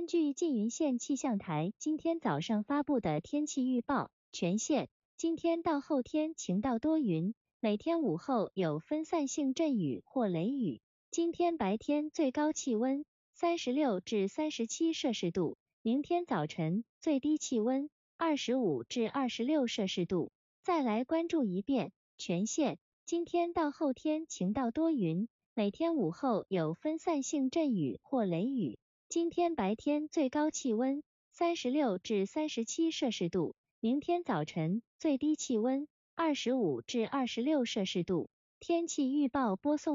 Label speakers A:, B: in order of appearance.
A: 根据缙云县气象台今天早上发布的天气预报，全县今天到后天晴到多云，每天午后有分散性阵雨或雷雨。今天白天最高气温36至37摄氏度，明天早晨最低气温25至26摄氏度。再来关注一遍，全县今天到后天晴到多云，每天午后有分散性阵雨或雷雨。今天白天最高气温36至37摄氏度，明天早晨最低气温25至26摄氏度。天气预报播送